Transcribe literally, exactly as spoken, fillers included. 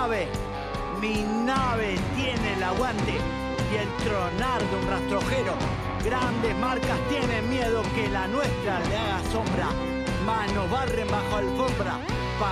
nave, mi nave tiene el aguante y el tronar de un rastrojero. Grandes marcas tienen miedo que la nuestra le haga sombra, mas nos barren bajo alfombra